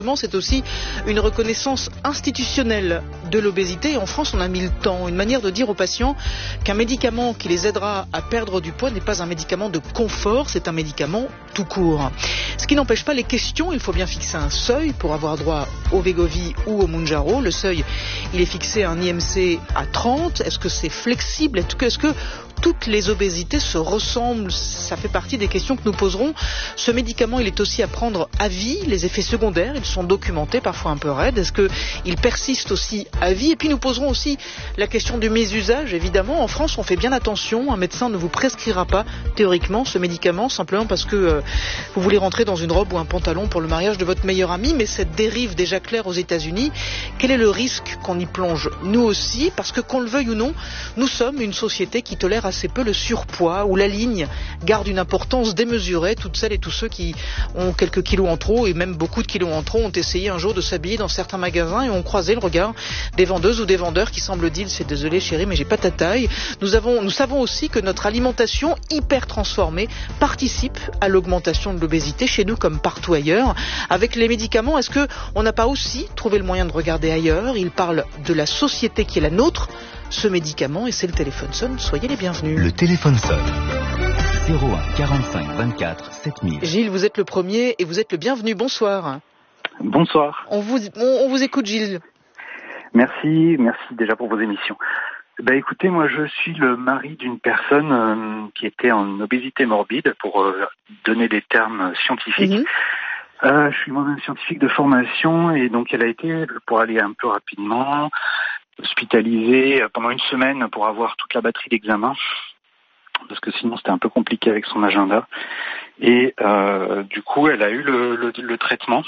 C'est aussi une reconnaissance institutionnelle de l'obésité. Et en France, on a mis le temps, une manière de dire aux patients qu'un médicament qui les aidera à perdre du poids n'est pas un médicament de confort, c'est un médicament tout court. Ce qui n'empêche pas les questions, il faut bien fixer un seuil pour avoir droit au Wegovy ou au Mounjaro. Le seuil, il est fixé à un IMC à 30. Est-ce que c'est flexible? Est-ce que toutes les obésités se ressemblent? Ça fait partie des questions que nous poserons. Ce médicament, il est aussi à prendre à vie. Les effets secondaires, ils sont documentés, parfois un peu raides. Est-ce qu'il persiste aussi à vie? Et puis nous poserons aussi la question du mésusage, évidemment. En France, on fait bien attention. Un médecin ne vous prescrira pas, théoriquement, ce médicament, simplement parce que vous voulez rentrer dans une robe ou un pantalon pour le mariage de votre meilleur ami. Mais cette dérive déjà claire aux États-Unis, quel est le risque qu'on y plonge? Nous aussi, parce que qu'on le veuille ou non, nous sommes une société qui tolère assez peu le surpoids, où la ligne garde une importance démesurée. Toutes celles et tous ceux qui ont quelques kilos en trop, et même beaucoup de kilos en trop, ont essayé un jour de s'habiller dans certains magasins et ont croisé le regard des vendeuses ou des vendeurs qui semblent dire: c'est désolé chérie, mais j'ai pas ta taille. Nous savons aussi que notre alimentation hyper transformée participe à l'augmentation de l'obésité chez nous comme partout ailleurs. Avec les médicaments, est-ce que on n'a pas aussi trouvé le moyen de regarder ailleurs? Il parle de la société qui est la nôtre, ce médicament, et c'est le téléphone sonne. Soyez les bienvenus. Le téléphone sonne. 01 45 24 7000. Gilles, vous êtes le premier et vous êtes le bienvenu. Bonsoir. Bonsoir. On vous écoute, Gilles. Merci déjà pour vos émissions. Écoutez, moi je suis le mari d'une personne qui était en obésité morbide, pour donner des termes scientifiques. Je suis moi-même scientifique de formation, et donc elle a été, pour aller un peu rapidement, hospitalisée pendant une semaine pour avoir toute la batterie d'examen, parce que sinon c'était un peu compliqué avec son agenda. Et du coup, elle a eu le traitement.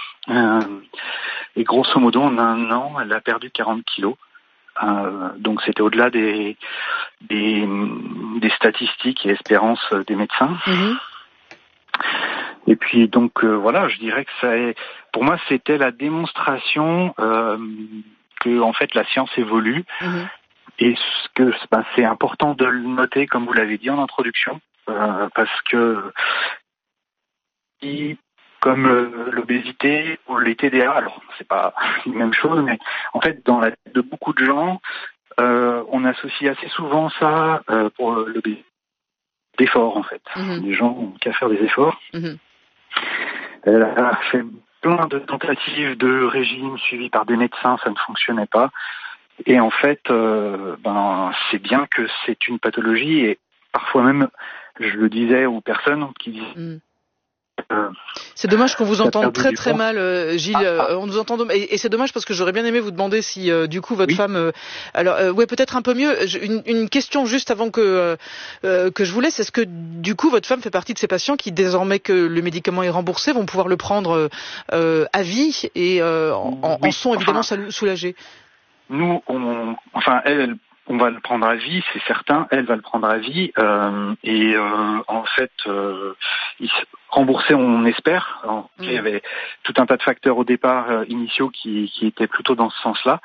Et grosso modo, en un an, elle a perdu 40 kilos. Donc c'était au-delà des statistiques et espérances des médecins. Et puis donc voilà, je dirais que pour moi c'était la démonstration que en fait la science évolue. Et que c'est important de le noter, comme vous l'avez dit en introduction, parce que comme l'obésité ou les TDA, alors c'est pas la même chose, mais en fait dans la tête de beaucoup de gens, on associe assez souvent ça pour l'obésité d'efforts en fait. Les gens ont qu'à faire des efforts. Elle a fait plein de tentatives de régime suivies par des médecins, ça ne fonctionnait pas. Et en fait, c'est bien que c'est une pathologie, et parfois même, je le disais aux personnes qui disaient... C'est dommage qu'on vous entende très très mal, Gilles. On nous entend et c'est dommage, parce que j'aurais bien aimé vous demander si du coup votre femme. Peut-être un peu mieux. Une question juste avant que je vous laisse. Est-ce que du coup votre femme fait partie de ces patients qui, désormais que le médicament est remboursé, vont pouvoir le prendre à vie et en sont évidemment soulagés? Nous, on va le prendre à vie, c'est certain. Elle va le prendre à vie, en fait, remboursé, on espère. Il y avait tout un tas de facteurs au départ initiaux qui étaient plutôt dans ce sens-là.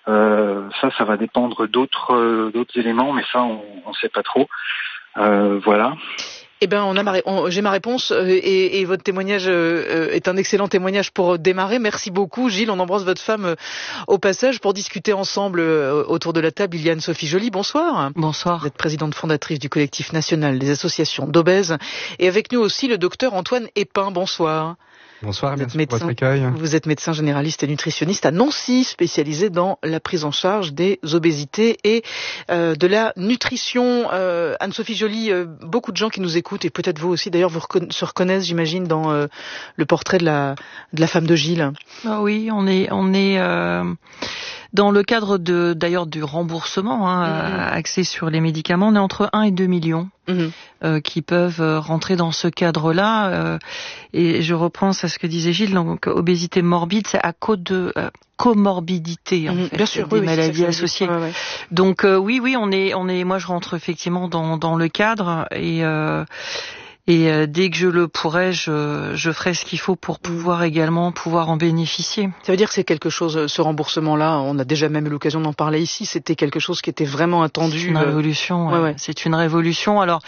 Ça va dépendre d'autres éléments, mais ça, on sait pas trop. Voilà. Eh ben, j'ai ma réponse, et votre témoignage est un excellent témoignage pour démarrer. Merci beaucoup, Gilles. On embrasse votre femme au passage. Pour discuter ensemble autour de la table, il y a Anne-Sophie Joly. Bonsoir. Bonsoir. Vous êtes présidente fondatrice du collectif national des associations d'obèses. Et avec nous aussi le docteur Antoine Epin. Bonsoir. Bonsoir, merci pour votre accueil. Vous êtes médecin généraliste et nutritionniste à Nancy, spécialisé dans la prise en charge des obésités et de la nutrition. Anne-Sophie Joly, beaucoup de gens qui nous écoutent, et peut-être vous aussi d'ailleurs, se reconnaissent, j'imagine, dans le portrait de la femme de Gilles. Oui, on est dans le cadre d'ailleurs du remboursement axé sur les médicaments, on est entre 1 et 2 millions qui peuvent rentrer dans ce cadre-là. Et je reprends à ce que disait Gilles, donc obésité morbide, c'est à cause de comorbidité, en fait, bien sûr, des maladies associées. Ouais. Donc oui, on est. Moi, je rentre effectivement dans le cadre, et dès que je le pourrai, je ferai ce qu'il faut pour pouvoir en bénéficier. Ça veut dire que c'est quelque chose, ce remboursement-là, on a déjà même eu l'occasion d'en parler ici, c'était quelque chose qui était vraiment attendu. C'est une révolution, ouais. C'est une révolution. Alors,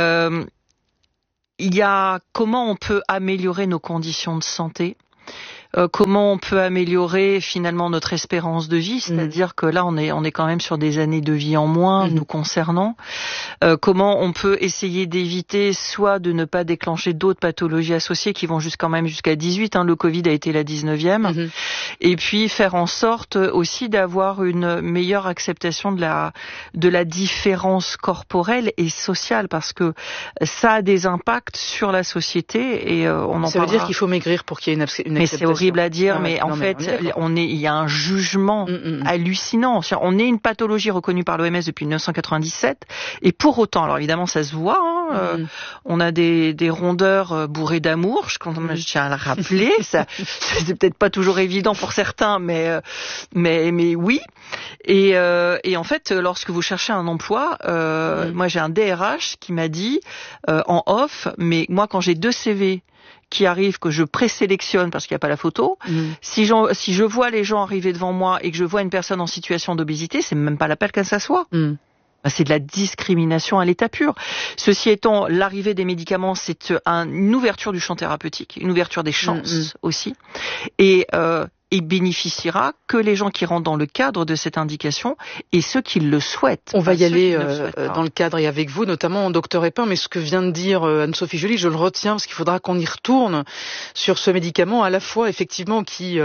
il y a comment on peut améliorer nos conditions de santé. comment on peut améliorer finalement notre espérance de vie, c'est-à-dire que là on est quand même sur des années de vie en moins nous concernant. Comment on peut essayer d'éviter soit de ne pas déclencher d'autres pathologies associées qui vont quand même jusqu'à 18, le Covid a été la 19e, et puis faire en sorte aussi d'avoir une meilleure acceptation de la différence corporelle et sociale, parce que ça a des impacts sur la société et on en Ça veut dire qu'il faut maigrir pour qu'il y ait une acceptation. Mais c'est horrible à dire, il y a un jugement hallucinant. On est une pathologie reconnue par l'OMS depuis 1997 et pour autant, alors évidemment ça se voit, on a des rondeurs bourrées d'amour, je tiens à le rappeler, ça c'est peut-être pas toujours évident pour certains, mais oui. Et en fait, lorsque vous cherchez un emploi, moi j'ai un DRH qui m'a dit en off, mais moi quand j'ai 2 CV qui arrivent, que je présélectionne parce qu'il n'y a pas la photo, si je vois les gens arriver devant moi et que je vois une personne en situation d'obésité, c'est même pas la peine qu'elle s'assoie. C'est de la discrimination à l'état pur. Ceci étant, l'arrivée des médicaments, c'est une ouverture du champ thérapeutique, une ouverture des chances aussi. Et il bénéficiera que les gens qui rentrent dans le cadre de cette indication et ceux qui le souhaitent. On va y aller dans le cadre et avec vous, notamment Dr Epin, mais ce que vient de dire Anne-Sophie Joly, je le retiens parce qu'il faudra qu'on y retourne sur ce médicament à la fois effectivement qui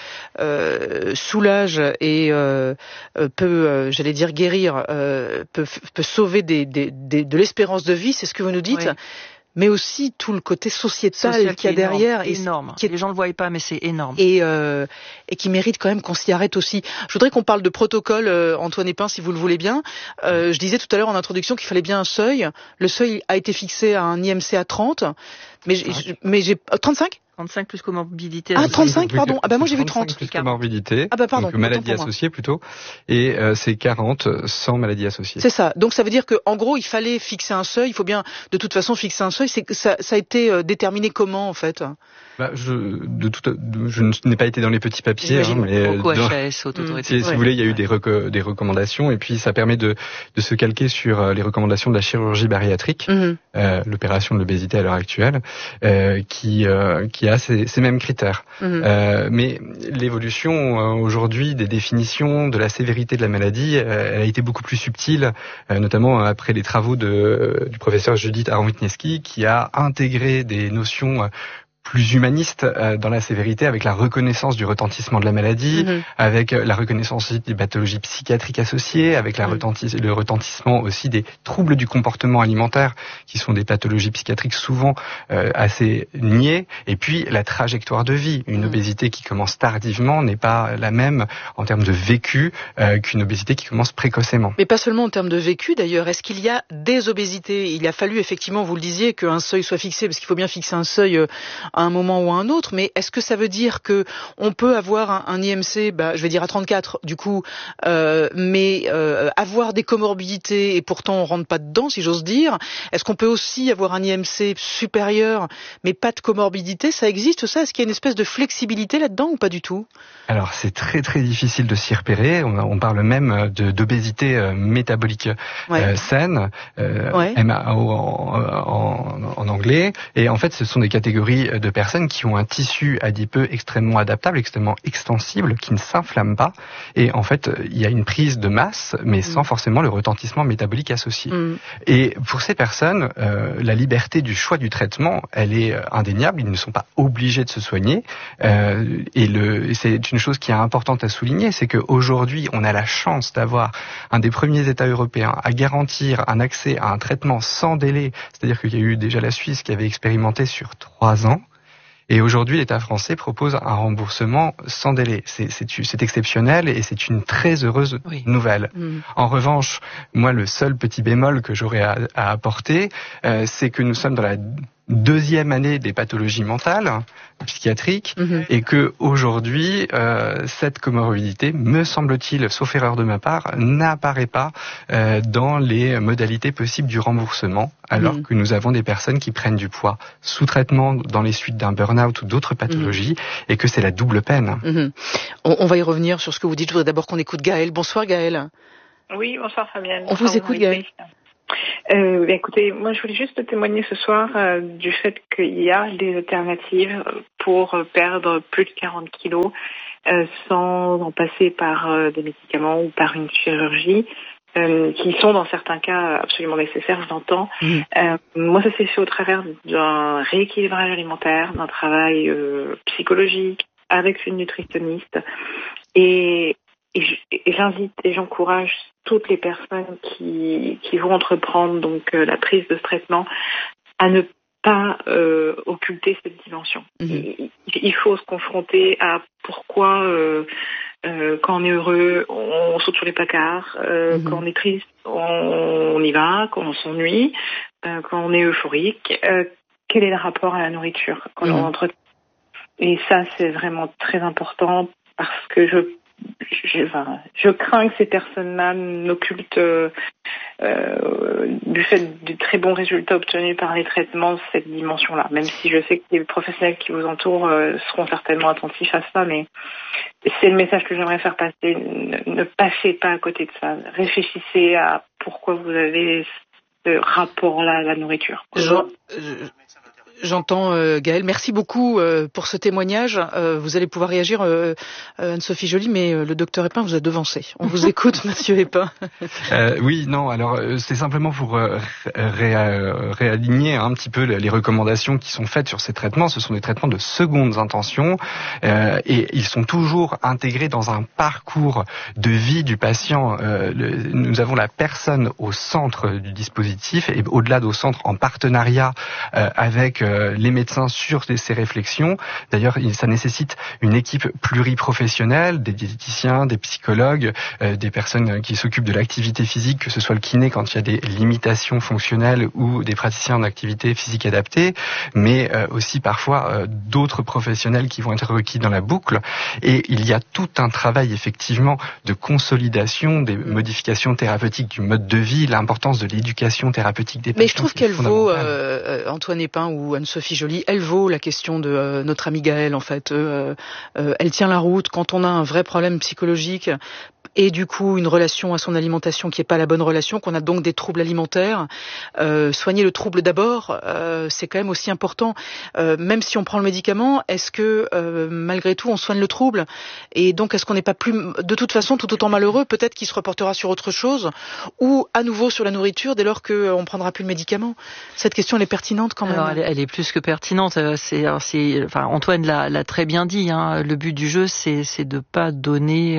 soulage et peut, j'allais dire guérir, peut sauver de l'espérance de vie, c'est ce que vous nous dites. Oui. Mais aussi tout le côté sociétal qu'il y a derrière. Énorme. Les gens ne le voient pas, mais c'est énorme. Et qui mérite quand même qu'on s'y arrête aussi. Je voudrais qu'on parle de protocole, Antoine Epin, si vous le voulez bien. Je disais tout à l'heure en introduction qu'il fallait bien un seuil. Le seuil a été fixé à un IMC à 30. Mais j'ai 35 35 plus comorbidité. Ah, 35, pardon. Ah, moi j'ai vu 30. Plus comorbidité. Ah, pardon. Donc, maladie associée plutôt. Et c'est 40 sans maladie associée. C'est ça. Donc ça veut dire qu'en gros, il fallait fixer un seuil. Il faut bien, de toute façon, fixer un seuil. Ça a été déterminé comment, en fait? Je n'ai pas été dans les petits papiers. Mais si vous voulez, il y a eu des recommandations. Et puis, ça permet de se calquer sur les recommandations de la chirurgie bariatrique, l'opération de l'obésité à l'heure actuelle, qui a ces mêmes critères. Mais l'évolution aujourd'hui des définitions de la sévérité de la maladie, elle a été beaucoup plus subtile, notamment après les travaux du professeur Judith Aron-Witnewski, qui a intégré des notions plus humaniste dans la sévérité, avec la reconnaissance du retentissement de la maladie, avec la reconnaissance aussi des pathologies psychiatriques associées, avec le retentissement aussi des troubles du comportement alimentaire, qui sont des pathologies psychiatriques souvent assez niées, et puis la trajectoire de vie. Une obésité qui commence tardivement n'est pas la même en termes de vécu qu'une obésité qui commence précocement. Mais pas seulement en termes de vécu d'ailleurs, est-ce qu'il y a des obésités? Il a fallu effectivement, vous le disiez, qu'un seuil soit fixé, parce qu'il faut bien fixer un seuil à un moment ou à un autre, mais est-ce que ça veut dire que on peut avoir un IMC, je vais dire à 34 du coup, mais avoir des comorbidités et pourtant on rentre pas dedans, si j'ose dire? Est-ce qu'on peut aussi avoir un IMC supérieur mais pas de comorbidité? Ça existe ça? Est-ce qu'il y a une espèce de flexibilité là-dedans ou pas du tout? Alors c'est très très difficile de s'y repérer. On parle même d'obésité métabolique saine, MAO en anglais, et en fait ce sont des catégories de personnes qui ont un tissu adipeux extrêmement adaptable, extrêmement extensible, qui ne s'inflamme pas. Et en fait, il y a une prise de masse, mais sans forcément le retentissement métabolique associé. Et pour ces personnes, la liberté du choix du traitement, elle est indéniable. Ils ne sont pas obligés de se soigner. Et c'est une chose qui est importante à souligner, c'est qu'aujourd'hui, on a la chance d'avoir un des premiers États européens à garantir un accès à un traitement sans délai. C'est-à-dire qu'il y a eu déjà la Suisse qui avait expérimenté sur 3 ans. Et aujourd'hui, l'État français propose un remboursement sans délai. C'est exceptionnel et c'est une très heureuse nouvelle. En revanche, moi, le seul petit bémol que j'aurais à apporter, c'est que nous sommes dans la 2e année des pathologies mentales, psychiatriques, et que aujourd'hui, cette comorbidité, me semble-t-il, sauf erreur de ma part, n'apparaît pas dans les modalités possibles du remboursement, alors que nous avons des personnes qui prennent du poids sous traitement dans les suites d'un burn-out ou d'autres pathologies, et que c'est la double peine. On va y revenir sur ce que vous dites. Je voudrais d'abord qu'on écoute Gaëlle. Bonsoir Gaëlle. Oui, bonsoir Fabienne. On vous écoute Gaëlle. Écoutez, moi je voulais juste témoigner ce soir du fait qu'il y a des alternatives pour perdre plus de 40 kilos sans en passer par des médicaments ou par une chirurgie. Qui sont dans certains cas absolument nécessaires, je l'entends. Moi, ça s'est fait au travers d'un rééquilibrage alimentaire, d'un travail psychologique avec une nutritionniste. Et j'invite et j'encourage toutes les personnes qui vont entreprendre donc la prise de ce traitement à ne pas occulter cette dimension. Il faut se confronter à pourquoi quand on est heureux, on saute sur les placards. Quand on est triste, on y va. Quand on s'ennuie, quand on est euphorique, quel est le rapport à la nourriture quand on entretient. Et ça, c'est vraiment très important parce que je crains que ces personnes-là n'occultent du fait du très bons résultats obtenus par les traitements cette dimension-là. Même si je sais que les professionnels qui vous entourent seront certainement attentifs à ça, mais c'est le message que j'aimerais faire passer. Ne passez pas à côté de ça. Réfléchissez à pourquoi vous avez ce rapport-là à la nourriture. J'entends Gaëlle. Merci beaucoup pour ce témoignage. Vous allez pouvoir réagir, Anne-Sophie Joly, mais le docteur Epin vous a devancé. On vous écoute, Monsieur Epin. Oui, non. Alors, c'est simplement pour réaligner un petit peu les recommandations qui sont faites sur ces traitements. Ce sont des traitements de secondes intentions et ils sont toujours intégrés dans un parcours de vie du patient. Nous avons la personne au centre du dispositif et au-delà au centre en partenariat avec les médecins sur ces réflexions. D'ailleurs, ça nécessite une équipe pluriprofessionnelle, des diététiciens, des psychologues, des personnes qui s'occupent de l'activité physique, que ce soit le kiné quand il y a des limitations fonctionnelles ou des praticiens en activité physique adaptée, mais aussi parfois d'autres professionnels qui vont être requis dans la boucle. Et il y a tout un travail effectivement de consolidation des modifications thérapeutiques du mode de vie, l'importance de l'éducation thérapeutique des patients. Mais je trouve qu'elle vaut, Antoine Epin ou Anne-Sophie Joly, elle vaut la question de notre amie Gaëlle en fait. Elle tient la route quand on a un vrai problème psychologique et du coup une relation à son alimentation qui n'est pas la bonne relation, qu'on a donc des troubles alimentaires. Soigner le trouble d'abord, c'est quand même aussi important. Même si on prend le médicament, est-ce que malgré tout on soigne le trouble? Et donc est-ce qu'on n'est pas plus, de toute façon, tout autant malheureux, peut-être qu'il se reportera sur autre chose ou à nouveau sur la nourriture dès lors qu'on ne prendra plus le médicament? Cette question elle est pertinente quand même. Alors, elle est plus que pertinente. Enfin, Antoine l'a très bien dit. Hein. Le but du jeu, c'est de pas donner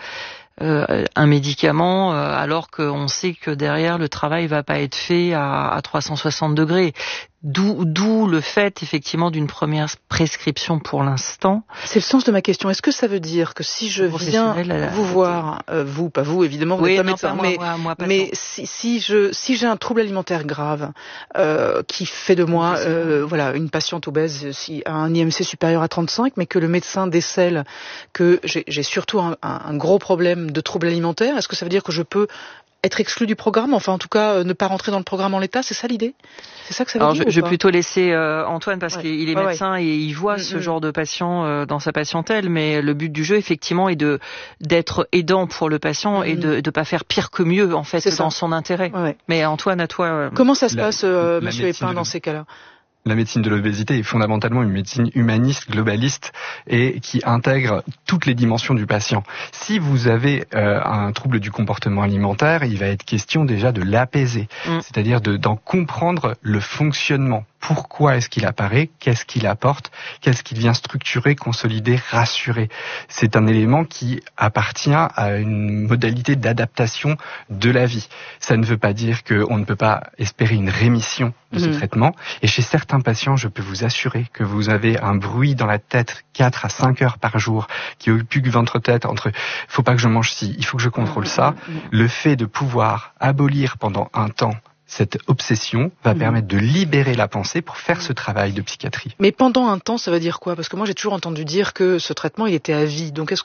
un médicament alors qu'on sait que derrière le travail va pas être fait à 360 degrés. D'où le fait effectivement d'une première prescription pour l'instant. C'est le sens de ma question. Est-ce que ça veut dire que si je viens vous voir, vous, pas vous évidemment, vous n'êtes pas médecin, mais si j'ai un trouble alimentaire grave qui fait de moi une patiente obèse à un IMC supérieur à 35, mais que le médecin décèle que j'ai surtout un gros problème de trouble alimentaire, est-ce que ça veut dire que je peux être exclu du programme, enfin en tout cas ne pas rentrer dans le programme en l'état, c'est ça l'idée? C'est ça que ça veut dire? Je vais plutôt laisser Antoine parce qu'il est médecin et il voit ce genre de patient dans sa patientèle, mais le but du jeu effectivement est d'être aidant pour le patient et de pas faire pire que mieux en fait dans son intérêt. Mais Antoine, à toi. Comment ça se passe, Monsieur Epin, dans ces cas-là? La médecine de l'obésité est fondamentalement une médecine humaniste, globaliste et qui intègre toutes les dimensions du patient. Si vous avez un trouble du comportement alimentaire, il va être question déjà de l'apaiser, c'est-à-dire d'en comprendre le fonctionnement. Pourquoi est-ce qu'il apparaît? Qu'est-ce qu'il apporte? Qu'est-ce qu'il vient structurer, consolider, rassurer? C'est un élément qui appartient à une modalité d'adaptation de la vie. Ça ne veut pas dire qu'on ne peut pas espérer une rémission de ce traitement. Et chez certains patients, je peux vous assurer que vous avez un bruit dans la tête 4 à 5 heures par jour qui occupe ventre-tête entre « faut pas que je mange ci, il faut que je contrôle ça ». Le fait de pouvoir abolir pendant un temps cette obsession va permettre de libérer la pensée pour faire ce travail de psychiatrie. Mais pendant un temps, ça veut dire quoi? Parce que moi, j'ai toujours entendu dire que ce traitement, il était à vie. Donc, est-ce que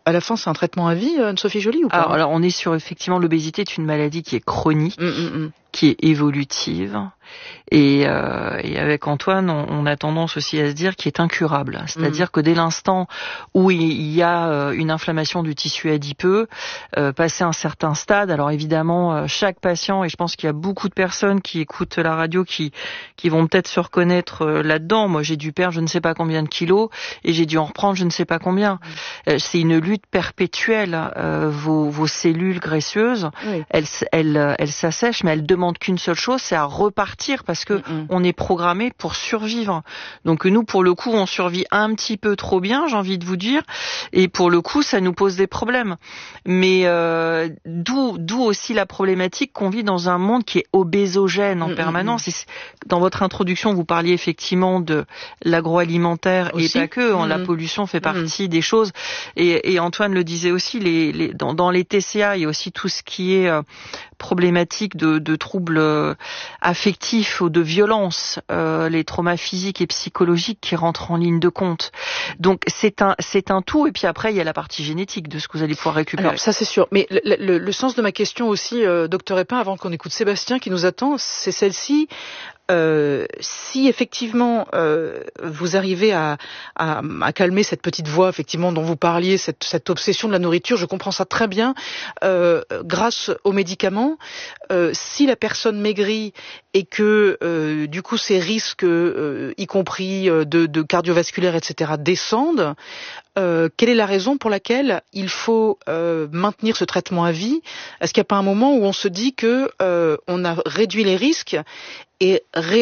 À la fin, c'est un traitement à vie, Anne-Sophie Joly, ou pas? Alors, on est sur, effectivement, l'obésité est une maladie qui est chronique, qui est évolutive. Et avec Antoine, on a tendance aussi à se dire qu'il est incurable. C'est-à-dire que dès l'instant où il y a une inflammation du tissu adipeux, passé un certain stade, alors évidemment, chaque patient, et je pense qu'il y a beaucoup de personnes qui écoutent la radio qui vont peut-être se reconnaître là-dedans. Moi, j'ai dû perdre je ne sais pas combien de kilos et j'ai dû en reprendre je ne sais pas combien. C'est une lutte perpétuelle. Vos cellules graisseuses, elles s'assèchent, mais elles demandent qu'une seule chose, c'est à repartir parce que on est programmé pour survivre. Donc nous, pour le coup, on survit un petit peu trop bien, j'ai envie de vous dire, et pour le coup, ça nous pose des problèmes. Mais d'où aussi la problématique qu'on vit dans un monde qui est obésogène en permanence. Et dans votre introduction, vous parliez effectivement de l'agroalimentaire aussi. Et pas que. La pollution fait partie des choses. Et Antoine le disait aussi, dans les TCA, il y a aussi tout ce qui est problématique de troubles affectifs ou de violences, les traumas physiques et psychologiques qui rentrent en ligne de compte. Donc c'est un tout, et puis après il y a la partie génétique de ce que vous allez pouvoir récupérer. Alors ça c'est sûr, mais le sens de ma question aussi, docteur Epin, avant qu'on écoute Sébastien qui nous attend, c'est celle-ci. Si effectivement vous arrivez à calmer cette petite voix effectivement dont vous parliez, cette obsession de la nourriture, je comprends ça très bien, grâce aux médicaments, si la personne maigrit et que du coup ces risques, y compris de cardiovasculaire, etc., descendent, quelle est la raison pour laquelle il faut maintenir ce traitement à vie? Est-ce qu'il n'y a pas un moment où on se dit que on a réduit les risques et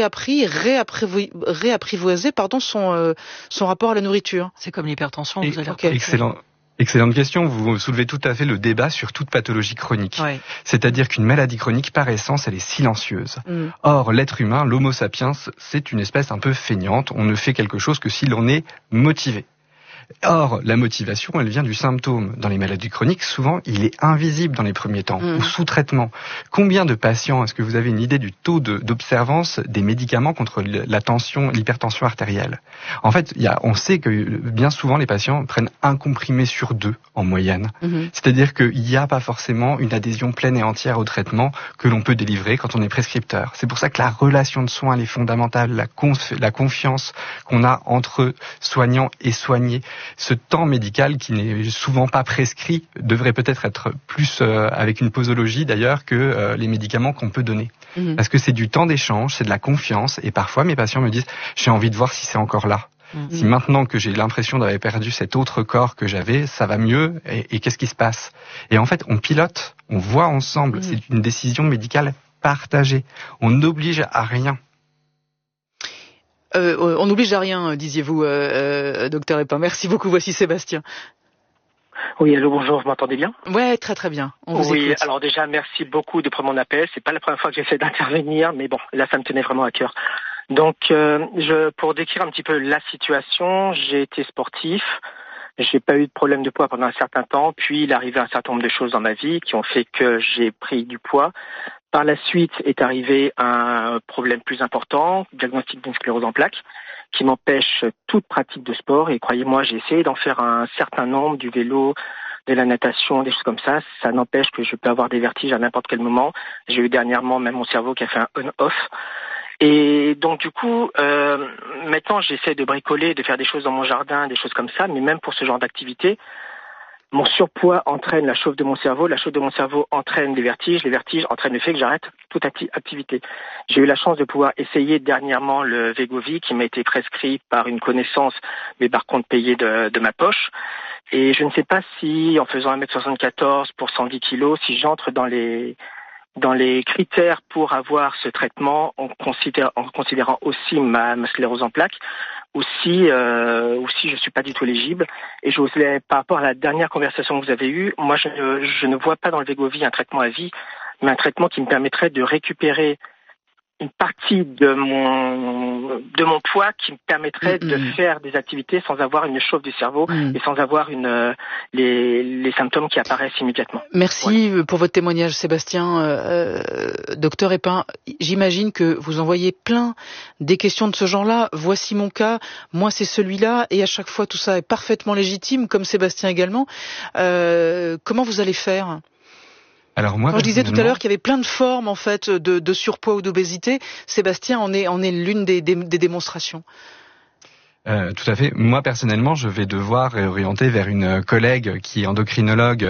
réapprivoisé son rapport à la nourriture? C'est comme l'hypertension, vous allez Excellente question. Vous soulevez tout à fait le débat sur toute pathologie chronique. Ouais. C'est-à-dire qu'une maladie chronique, par essence, elle est silencieuse. Or, l'être humain, l'homo sapiens, c'est une espèce un peu feignante. On ne fait quelque chose que si l'on est motivé. Or, la motivation, elle vient du symptôme. Dans les maladies chroniques, souvent, il est invisible dans les premiers temps, ou sous traitement. Combien de patients, est-ce que vous avez une idée du taux d'observance des médicaments contre l'hypertension artérielle? En fait, on sait que bien souvent, les patients prennent un comprimé sur 2 en moyenne. C'est-à-dire qu'il n'y a pas forcément une adhésion pleine et entière au traitement que l'on peut délivrer quand on est prescripteur. C'est pour ça que la relation de soins, elle est fondamentale, la confiance qu'on a entre soignants et soignés. Ce temps médical qui n'est souvent pas prescrit devrait peut-être être plus avec une posologie d'ailleurs que les médicaments qu'on peut donner. Parce que c'est du temps d'échange, c'est de la confiance, et parfois mes patients me disent « j'ai envie de voir si c'est encore là ». Si maintenant que j'ai l'impression d'avoir perdu cet autre corps que j'avais, ça va mieux, et qu'est-ce qui se passe? Et en fait, on pilote, on voit ensemble, c'est une décision médicale partagée. On n'oblige à rien. On n'oblige à rien, disiez-vous, docteur Epin. Merci beaucoup. Voici Sébastien. Oui, allô, bonjour, vous m'entendez bien? Ouais, très très bien. On vous écoute. Alors déjà, merci beaucoup de prendre mon appel. C'est pas la première fois que j'essaie d'intervenir, mais bon, là, ça me tenait vraiment à cœur. Donc, pour décrire un petit peu la situation, j'ai été sportif. J'ai pas eu de problème de poids pendant un certain temps, puis il est arrivé un certain nombre de choses dans ma vie qui ont fait que j'ai pris du poids. Par la suite est arrivé un problème plus important, diagnostic d'une sclérose en plaques, qui m'empêche toute pratique de sport. Et croyez-moi, j'ai essayé d'en faire un certain nombre, du vélo, de la natation, des choses comme ça. Ça n'empêche que je peux avoir des vertiges à n'importe quel moment. J'ai eu dernièrement même mon cerveau qui a fait un on-off. Et donc du coup, maintenant j'essaie de bricoler, de faire des choses dans mon jardin, des choses comme ça, mais même pour ce genre d'activité, mon surpoids entraîne la chauffe de mon cerveau entraîne les vertiges entraînent le fait que j'arrête toute activité. J'ai eu la chance de pouvoir essayer dernièrement le Wegovy qui m'a été prescrit par une connaissance, mais par contre payé de ma poche. Et je ne sais pas si en faisant 1m74 pour 110 kilos, si j'entre dans les critères pour avoir ce traitement en considérant aussi ma sclérose en plaques, ou si je suis pas du tout éligible. Et je voulais, par rapport à la dernière conversation que vous avez eue, moi je ne vois pas dans le Wegovy un traitement à vie, mais un traitement qui me permettrait de récupérer une partie de mon poids qui me permettrait de faire des activités sans avoir une chauffe du cerveau et sans avoir les symptômes qui apparaissent immédiatement. Merci pour votre témoignage, Sébastien. Docteur Epin, j'imagine que vous envoyez plein des questions de ce genre-là. Voici mon cas, moi c'est celui-là, et à chaque fois tout ça est parfaitement légitime, comme Sébastien également. Comment vous allez faire ? Alors moi, je disais tout à l'heure qu'il y avait plein de formes en fait de surpoids ou d'obésité. Sébastien en est l'une des démonstrations. Tout à fait. Moi personnellement, je vais devoir réorienter vers une collègue qui est endocrinologue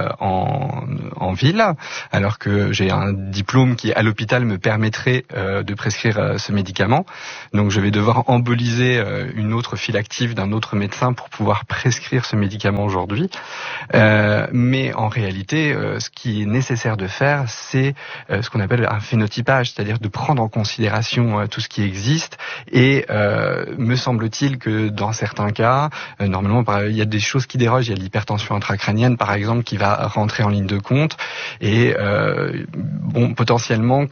en ville, alors que j'ai un diplôme qui à l'hôpital me permettrait de prescrire ce médicament. Donc je vais devoir emboliser une autre file active d'un autre médecin pour pouvoir prescrire ce médicament aujourd'hui. Mais en réalité, ce qui est nécessaire de faire, c'est ce qu'on appelle un phénotypage, c'est-à-dire de prendre en considération tout ce qui existe. Et me semble-t-il que dans certains cas, normalement, il y a des choses qui dérogent. Il y a l'hypertension intracrânienne, par exemple, qui va rentrer en ligne de compte. Et potentiellement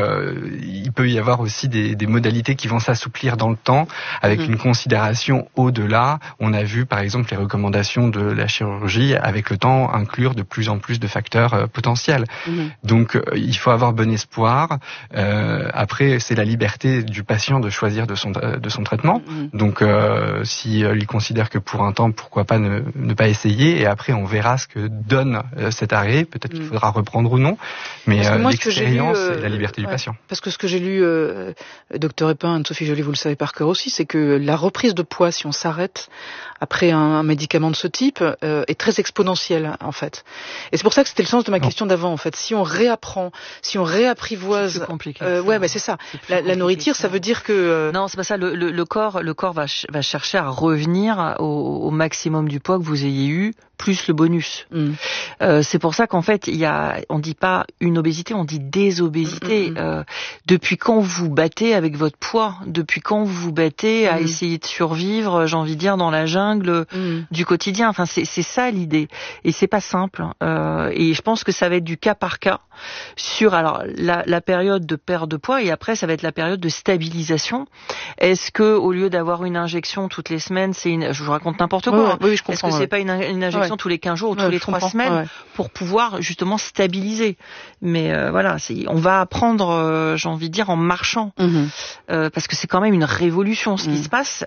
il peut y avoir aussi des modalités qui vont s'assouplir dans le temps, avec une considération au-delà. On a vu, par exemple, les recommandations de la chirurgie, avec le temps, inclure de plus en plus de facteurs potentiels. Donc, il faut avoir bon espoir. Après, c'est la liberté du patient de choisir de son traitement. Donc, si il considère que pour un temps, pourquoi pas ne pas essayer, et après on verra ce que donne cet arrêt. Peut-être qu'il faudra reprendre ou non, mais l'expérience et la liberté du patient. Parce que ce que j'ai lu, Docteur Epin, Anne-Sophie Joly, vous le savez par cœur aussi, c'est que la reprise de poids, si on s'arrête après un médicament de ce type, est très exponentielle en fait. Et c'est pour ça que c'était le sens de ma question d'avant en fait. Si on réapprend, si on réapprivoise, c'est compliqué. Mais c'est ça. La nourriture, ça veut dire que non, c'est pas ça. Le corps va chercher à revenir au maximum du poids que vous ayez eu, plus le bonus. C'est pour ça qu'en fait, on dit pas une obésité, on dit des obésités. Depuis quand vous battez avec votre poids? Depuis quand vous battez à essayer de survivre, j'ai envie de dire, dans la jungle du quotidien? Enfin, c'est ça l'idée. Et c'est pas simple. Et je pense que ça va être du cas par cas sur la période de perte de poids, et après ça va être la période de stabilisation. Est-ce que au lieu d'avoir une injection toutes les semaines, je vous raconte n'importe quoi. Oui, je comprends. Est-ce que c'est pas une injection tous les 15 jours ou tous les 3 semaines pour pouvoir justement stabiliser? Mais on va apprendre, j'ai envie de dire, en marchant, parce que c'est quand même une révolution ce qui se passe.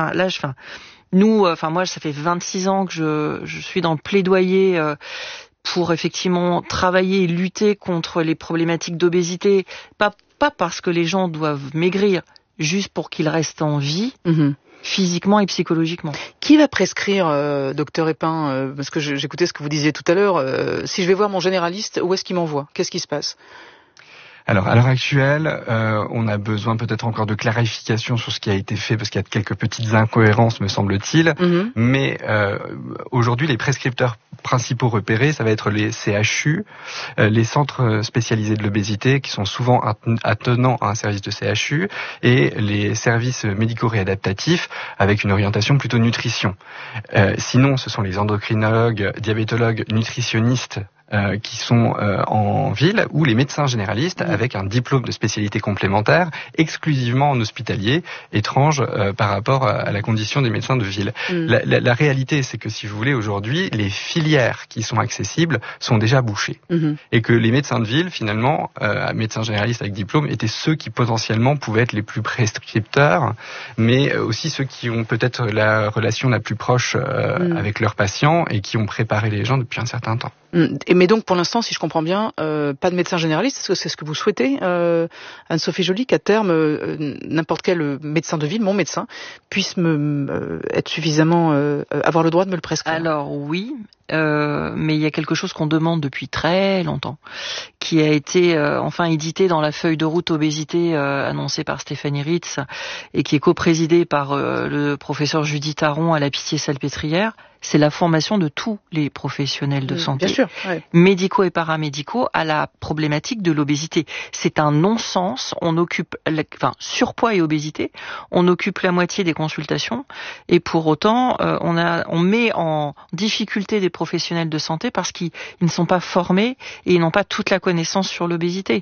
Moi, ça fait 26 ans que je suis dans le plaidoyer pour effectivement travailler et lutter contre les problématiques d'obésité, pas parce que les gens doivent maigrir, juste pour qu'ils restent en vie, physiquement et psychologiquement. Qui va prescrire, docteur Epin, parce que j'écoutais ce que vous disiez tout à l'heure, si je vais voir mon généraliste, où est-ce qu'il m'envoie? Qu'est-ce qui se passe? Alors, à l'heure actuelle, on a besoin peut-être encore de clarification sur ce qui a été fait, parce qu'il y a quelques petites incohérences, me semble-t-il. Mais aujourd'hui, les prescripteurs principaux repérés, ça va être les CHU, les centres spécialisés de l'obésité, qui sont souvent attenants à un service de CHU, et les services médicaux réadaptatifs, avec une orientation plutôt nutrition. Sinon, ce sont les endocrinologues, diabétologues, nutritionnistes, qui sont en ville, ou les médecins généralistes avec un diplôme de spécialité complémentaire exclusivement en hospitalier, étrange par rapport à la condition des médecins de ville. La réalité, c'est que si vous voulez, aujourd'hui, les filières qui sont accessibles sont déjà bouchées. Et que les médecins de ville, finalement, médecins généralistes avec diplôme, étaient ceux qui potentiellement pouvaient être les plus prescripteurs, mais aussi ceux qui ont peut-être la relation la plus proche avec leurs patients et qui ont préparé les gens depuis un certain temps. Mais donc, pour l'instant, si je comprends bien, pas de médecin généraliste, est-ce que c'est ce que vous souhaitez, Anne-Sophie Joly, qu'à terme, n'importe quel médecin de ville, mon médecin, puisse être suffisamment, avoir le droit de me le prescrire? Alors oui, mais il y a quelque chose qu'on demande depuis très longtemps, qui a été enfin édité dans la feuille de route obésité annoncée par Stéphanie Ritz et qui est coprésidée par le professeur Judith Aron à la Pitié-Salpêtrière. C'est la formation de tous les professionnels de santé, bien sûr, médicaux et paramédicaux, à la problématique de l'obésité. C'est un non-sens. On occupe, surpoids et obésité, on occupe la moitié des consultations, et pour autant, on met en difficulté des professionnels de santé parce qu'ils ne sont pas formés et ils n'ont pas toute la connaissance sur l'obésité.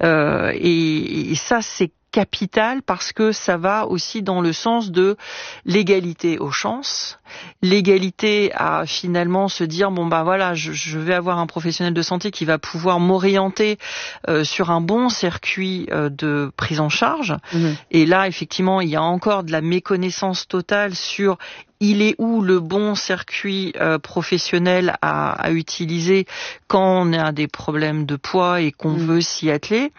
Et ça, c'est capital parce que ça va aussi dans le sens de l'égalité aux chances, l'égalité à finalement se dire bon bah voilà, je vais avoir un professionnel de santé qui va pouvoir m'orienter sur un bon circuit de prise en charge. Et là effectivement il y a encore de la méconnaissance totale sur il est où le bon circuit professionnel à utiliser quand on a des problèmes de poids et qu'on veut s'y atteler.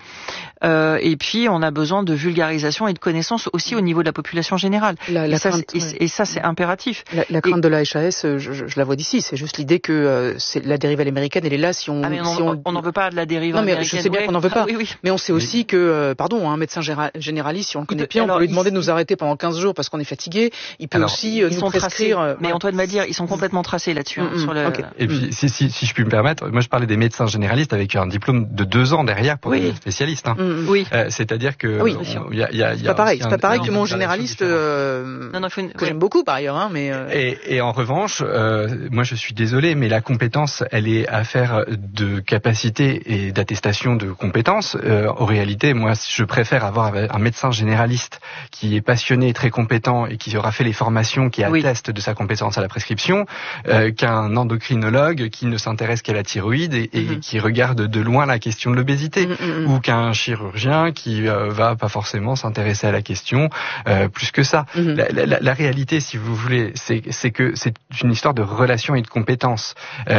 Et puis on a besoin de vulgarisation et de connaissances aussi au niveau de la population générale. Et ça c'est impératif. La crainte de la HAS, je la vois d'ici. C'est juste l'idée que c'est la dérive américaine, elle est là si on. On n'en veut pas de la dérive américaine. Non mais je sais bien qu'on n'en veut pas. Oui. Mais on sait aussi que, un médecin généraliste, si on le connaît bien, on peut lui demander de nous arrêter pendant 15 jours parce qu'on est fatigué. Il peut aussi nous prescrire. Mais Antoine va dire, ils sont complètement tracés là-dessus. Sur le... Okay. Et puis si je puis me permettre, moi je parlais des médecins généralistes avec un diplôme de 2 ans derrière pour des spécialistes. Oui. C'est-à-dire que c'est pas pareil. C'est pas pareil que mon généraliste que j'aime beaucoup par ailleurs. Et en revanche, moi je suis désolé, mais la compétence, elle est affaire de capacité et d'attestation de compétences. En réalité, moi je préfère avoir un médecin généraliste qui est passionné, très compétent et qui aura fait les formations, qui atteste de sa compétence à la prescription, qu'un endocrinologue qui ne s'intéresse qu'à la thyroïde et qui regarde de loin la question de l'obésité, ou qu'un chirurgien qui va pas forcément s'intéresser à la question plus que ça. La réalité, si vous voulez, c'est que c'est une histoire de relation et de compétences.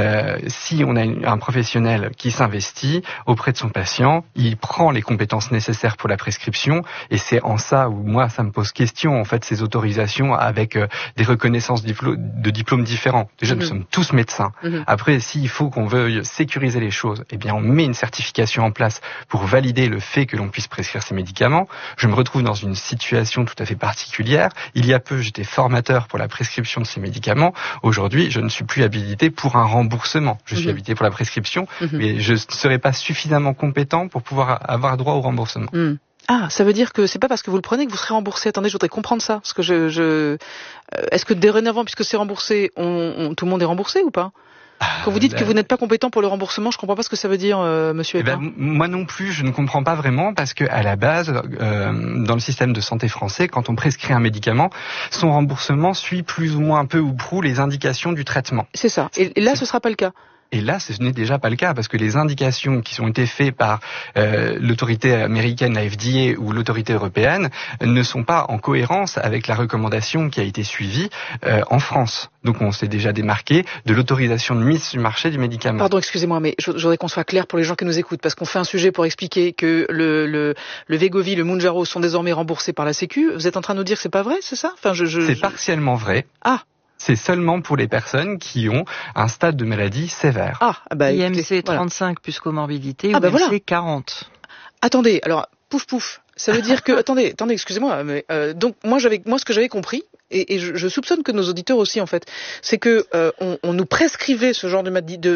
Si on a un professionnel qui s'investit auprès de son patient, il prend les compétences nécessaires pour la prescription, et c'est en ça où moi ça me pose question en fait, ces autorisations avec des reconnaissances de diplômes différents. Déjà nous sommes tous médecins. Après, s'il faut qu'on veuille sécuriser les choses, eh bien on met une certification en place pour valider le fait que l'on puisse prescrire ces médicaments. Je me retrouve dans une situation tout à fait particulière. Il y a peu, j'étais formateur pour la prescription de ces médicaments. Aujourd'hui, je ne suis plus habilité pour un remboursement. Je suis habilité pour la prescription, mais je ne serai pas suffisamment compétent pour pouvoir avoir droit au remboursement. Ah, ça veut dire que c'est pas parce que vous le prenez que vous serez remboursé. Attendez, je voudrais comprendre ça. Parce que est-ce que dorénavant, puisque c'est remboursé, tout le monde est remboursé ou pas? Quand vous dites que vous n'êtes pas compétent pour le remboursement, je comprends pas ce que ça veut dire, monsieur Epin. Moi non plus, je ne comprends pas vraiment, parce que à la base, dans le système de santé français, quand on prescrit un médicament, son remboursement suit plus ou moins peu ou prou les indications du traitement. C'est ça. Et là, ce sera pas le cas. Et là, ce n'est déjà pas le cas, parce que les indications qui ont été faites par l'autorité américaine, la FDA, ou l'autorité européenne, ne sont pas en cohérence avec la recommandation qui a été suivie en France. Donc on s'est déjà démarqué de l'autorisation de mise sur le marché du médicament. Pardon, excusez-moi, mais je voudrais qu'on soit clair pour les gens qui nous écoutent, parce qu'on fait un sujet pour expliquer que le Wegovy, le Mounjaro sont désormais remboursés par la Sécu. Vous êtes en train de nous dire que c'est pas vrai, c'est ça? C'est partiellement vrai. Ah. C'est seulement pour les personnes qui ont un stade de maladie sévère. IMC 35 plus comorbidité, ou IMC 40. Attendez, alors, pouf. Ça veut dire que, attendez, excusez-moi, mais donc moi ce que j'avais compris, et je soupçonne que nos auditeurs aussi en fait, c'est que on nous prescrivait ce genre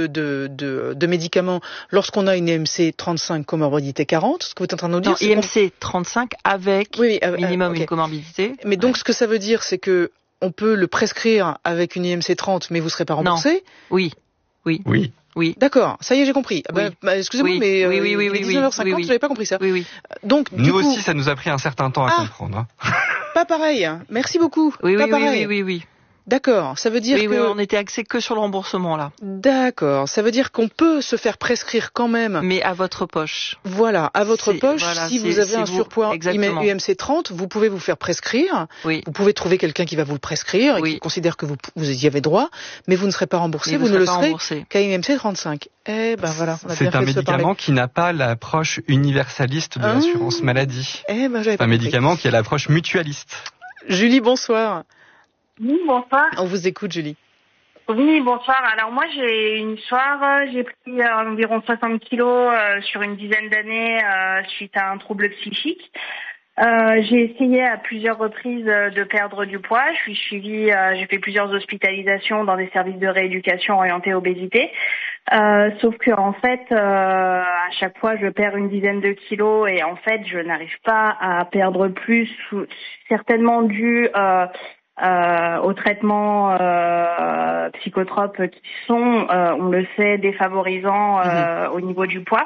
de médicaments lorsqu'on a une IMC 35 comorbidité 40. Ce que vous êtes en train de nous dire, non, IMC 35 avec minimum une comorbidité. Mais donc ce que ça veut dire, c'est que on peut le prescrire avec une IMC 30, mais vous serez pas remboursé? Non. Oui. D'accord, ça y est, j'ai compris. Excusez-moi, mais il est 19h50, j'avais pas compris ça. Oui. Donc, nous aussi, ça nous a pris un certain temps à comprendre. Pas pareil. Merci beaucoup. Oui. D'accord, ça veut dire que... Oui, on était axé que sur le remboursement, là. D'accord, ça veut dire qu'on peut se faire prescrire quand même. Mais à votre poche. Voilà, à votre poche. Si vous avez un surpoids UMC 30, vous pouvez vous faire prescrire. Oui. Vous pouvez trouver quelqu'un qui va vous le prescrire et qui considère que vous y avez droit, mais vous ne serez pas remboursé, vous ne le serez qu'à UMC 35. Voilà. C'est un médicament qui n'a pas l'approche universaliste de l'assurance maladie. C'est un médicament qui a l'approche mutualiste. Julie, bonsoir. Oui, bonsoir. On vous écoute, Julie. Oui, bonsoir. Alors moi, j'ai une histoire. J'ai pris environ 60 kilos sur une dizaine d'années suite à un trouble psychique. J'ai essayé à plusieurs reprises de perdre du poids. Je suis suivie, j'ai fait plusieurs hospitalisations dans des services de rééducation orientés obésité. Sauf que en fait, à chaque fois, je perds une dizaine de kilos et en fait, je n'arrive pas à perdre plus, certainement dû aux traitements psychotropes qui sont, on le sait, défavorisants au niveau du poids.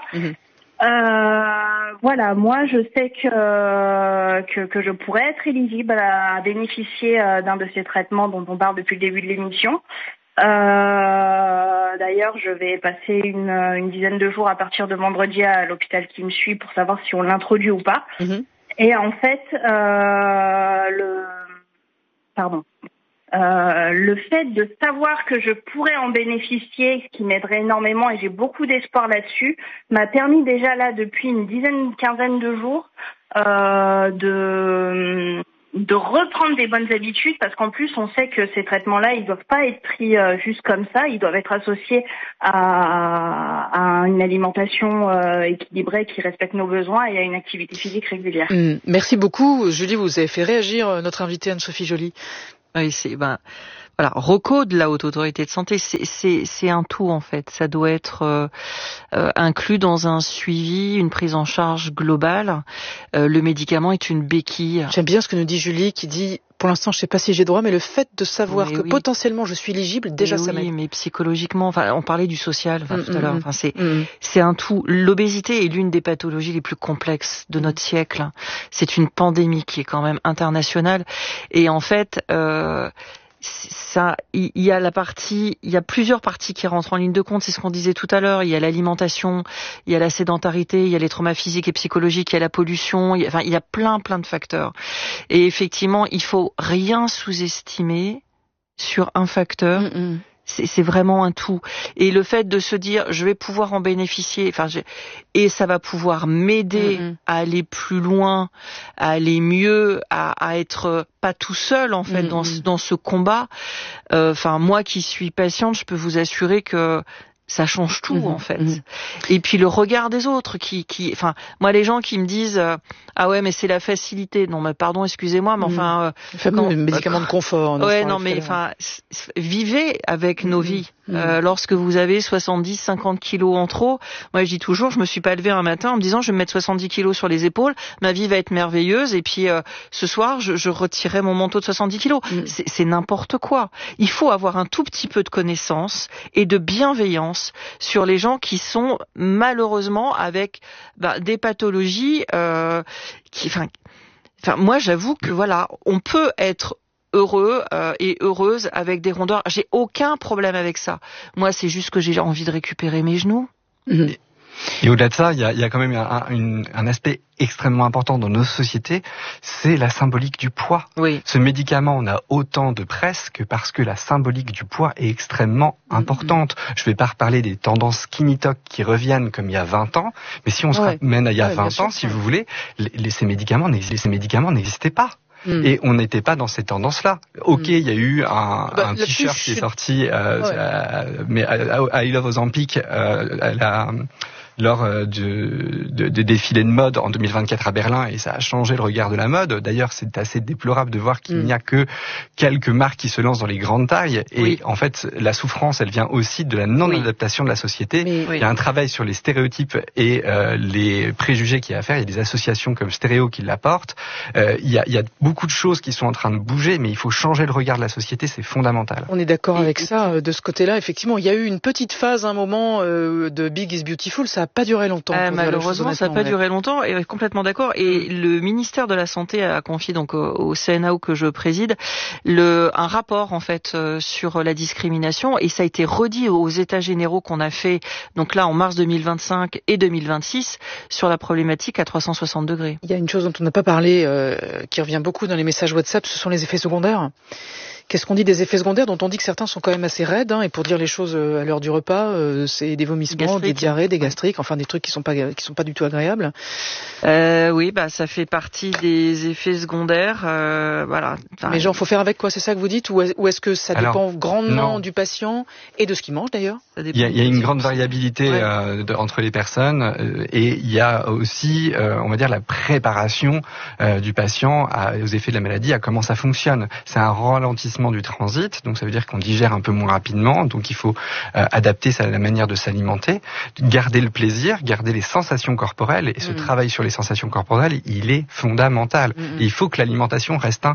Voilà, moi je sais que je pourrais être éligible à bénéficier d'un de ces traitements dont on parle depuis le début de l'émission. D'ailleurs, je vais passer une dizaine de jours à partir de vendredi à l'hôpital qui me suit pour savoir si on l'introduit ou pas. Et en fait, le fait de savoir que je pourrais en bénéficier, ce qui m'aiderait énormément, et j'ai beaucoup d'espoir là-dessus, m'a permis déjà là depuis une quinzaine de jours de reprendre des bonnes habitudes, parce qu'en plus on sait que ces traitements-là, ils doivent pas être pris juste comme ça, ils doivent être associés à une alimentation équilibrée qui respecte nos besoins et à une activité physique régulière. Merci beaucoup, Julie. Vous avez fait réagir notre invitée Anne-Sophie Joly. Oui, voilà, ROCO de la Haute Autorité de Santé, c'est un tout en fait. Ça doit être inclus dans un suivi, une prise en charge globale. Le médicament est une béquille. J'aime bien ce que nous dit Julie, qui dit pour l'instant je sais pas si j'ai droit, mais le fait de savoir que potentiellement je suis éligible, déjà ça m'aide. Oui, mais psychologiquement, enfin on parlait du social tout à l'heure. Enfin c'est un tout. L'obésité est l'une des pathologies les plus complexes de notre siècle. C'est une pandémie qui est quand même internationale, et en fait il y a plusieurs parties qui rentrent en ligne de compte, c'est ce qu'on disait tout à l'heure. Il y a l'alimentation, il y a la sédentarité, il y a les traumas physiques et psychologiques, il y a la pollution, il y a plein de facteurs. Et effectivement, il faut rien sous-estimer sur un facteur. C'est vraiment un tout. Et le fait de se dire, je vais pouvoir en bénéficier, et ça va pouvoir m'aider à aller plus loin, à aller mieux, à être pas tout seul en fait dans ce combat. Moi qui suis patiente, je peux vous assurer que ça change tout en fait. Et puis le regard des autres moi les gens qui me disent ah ouais mais c'est la facilité. Non mais pardon, excusez-moi, mais le fameux médicament de confort. Vivez avec nos vies. Lorsque vous avez 70-50 kilos en trop, moi je dis toujours, je me suis pas levée un matin en me disant je vais me mettre 70 kilos sur les épaules, ma vie va être merveilleuse, et puis ce soir je retirerai mon manteau de 70 kilos. C'est n'importe quoi. Il faut avoir un tout petit peu de connaissance et de bienveillance sur les gens qui sont malheureusement avec des pathologies moi j'avoue que voilà, on peut être heureux et heureuse avec des rondeurs. J'ai aucun problème avec ça. Moi, c'est juste que j'ai envie de récupérer mes genoux. Et au-delà de ça, il y a quand même un aspect extrêmement important dans nos sociétés, c'est la symbolique du poids. Oui. Ce médicament, on a autant de presse que parce que la symbolique du poids est extrêmement importante. Je vais pas reparler des tendances skinny talk qui reviennent comme il y a 20 ans, mais si on se ramène à il y a 20 ans, si vous voulez, ces médicaments n'existaient pas. Et on n'était pas dans ces tendances-là. Ok, il y a eu un t-shirt qui est sorti, mais à I Love Ozempic, lors de défilés de mode en 2024 à Berlin, et ça a changé le regard de la mode. D'ailleurs, c'est assez déplorable de voir qu'il n'y a que quelques marques qui se lancent dans les grandes tailles. Et en fait, la souffrance, elle vient aussi de la non-adaptation de la société. Il y a un travail sur les stéréotypes et les préjugés qu'il y a à faire. Il y a des associations comme Stéréo qui l'apportent. Il y a beaucoup de choses qui sont en train de bouger, mais il faut changer le regard de la société, c'est fondamental. On est d'accord avec ça, de ce côté-là. Effectivement, il y a eu une petite phase, un moment de Big is Beautiful, ça n'a pas duré longtemps. Malheureusement, ça n'a pas duré longtemps, et complètement d'accord. Et le ministère de la Santé a confié donc au CNAO que je préside un rapport en fait sur la discrimination, et ça a été redit aux états généraux qu'on a fait donc là en mars 2025 et 2026 sur la problématique à 360 degrés. Il y a une chose dont on n'a pas parlé qui revient beaucoup dans les messages WhatsApp, ce sont les effets secondaires. Qu'est-ce qu'on dit des effets secondaires dont on dit que certains sont quand même assez raides, et pour dire les choses à l'heure du repas, c'est des vomissements, des diarrhées, des gastriques, enfin des trucs qui sont pas du tout agréables. Oui, ça fait partie des effets secondaires, voilà. Mais genre, faut faire avec quoi, c'est ça que vous dites, ou est-ce que ça dépend grandement du patient et de ce qu'il mange d'ailleurs? Il y a une grande variabilité entre les personnes, et il y a aussi, on va dire, la préparation du patient aux effets de la maladie, à comment ça fonctionne. C'est un ralentissement du transit, donc ça veut dire qu'on digère un peu moins rapidement, donc il faut adapter la manière de s'alimenter, garder le plaisir, garder les sensations corporelles, et ce travail sur les sensations corporelles, il est fondamental. Et il faut que l'alimentation reste un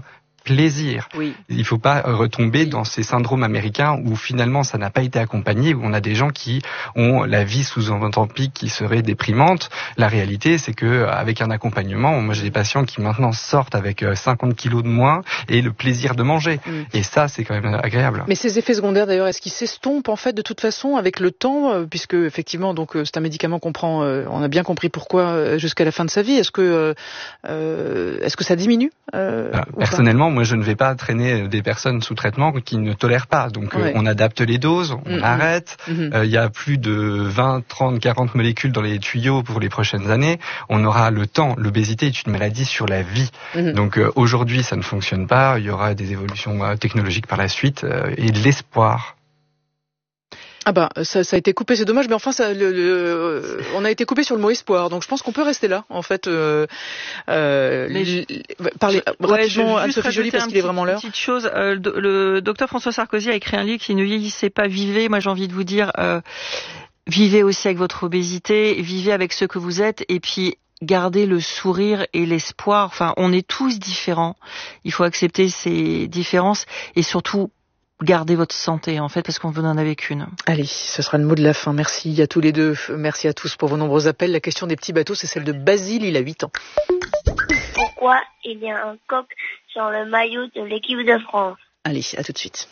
plaisir. Oui. Il ne faut pas retomber dans ces syndromes américains où finalement ça n'a pas été accompagné, où on a des gens qui ont la vie sous un tempique qui serait déprimante. La réalité, c'est que avec un accompagnement, moi j'ai des patients qui maintenant sortent avec 50 kilos de moins et le plaisir de manger. Et ça, c'est quand même agréable. Mais ces effets secondaires, d'ailleurs, est-ce qu'ils s'estompent en fait de toute façon avec le temps, puisque effectivement, donc c'est un médicament qu'on prend, on a bien compris pourquoi jusqu'à la fin de sa vie. Est-ce que ça diminue Personnellement, moi je ne vais pas traîner des personnes sous traitement qui ne tolèrent pas. Donc on adapte les doses, on arrête. Il y a plus de 20, 30, 40 molécules dans les tuyaux pour les prochaines années. On aura le temps. L'obésité est une maladie sur la vie. Donc aujourd'hui, ça ne fonctionne pas. Il y aura des évolutions technologiques par la suite et de l'espoir. Ça a été coupé, c'est dommage, mais enfin on a été coupé sur le mot espoir, donc je pense qu'on peut rester là, en fait. Parlez rapidement Anne-Sophie Joly parce qu'il est vraiment l'heure. Petite chose, le docteur François Sarkozy a écrit un livre qui ne vieillissait pas, vivez. Moi j'ai envie de vous dire, vivez aussi avec votre obésité, vivez avec ce que vous êtes, et puis gardez le sourire et l'espoir. Enfin, on est tous différents. Il faut accepter ces différences et surtout gardez votre santé, en fait, parce qu'on vous n'en avait qu'une. Allez, ce sera le mot de la fin. Merci à tous les deux. Merci à tous pour vos nombreux appels. La question des petits bateaux, c'est celle de Basile, il a 8 ans. Pourquoi il y a un coq sur le maillot de l'équipe de France? Allez, à tout de suite.